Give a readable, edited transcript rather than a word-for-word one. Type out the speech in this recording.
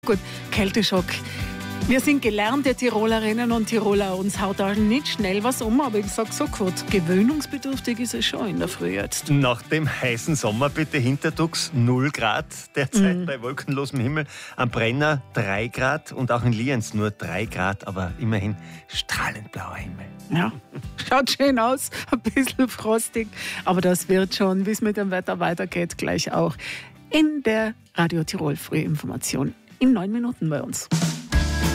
Gut, Kälteschock. Wir sind gelernte Tirolerinnen und Tiroler. Uns haut da nicht schnell was um, aber ich sag so kurz, gewöhnungsbedürftig ist es schon in der Früh jetzt. Nach dem heißen Sommer bitte Hinterdux 0 Grad derzeit bei wolkenlosem Himmel. Am Brenner 3 Grad und auch in Lienz nur 3 Grad, aber immerhin strahlend blauer Himmel. Ja, schaut schön aus, ein bisschen frostig, aber das wird schon, wie es mit dem Wetter weitergeht, gleich auch in der Radio Tirol Frühinformation in 9 Minuten bei uns.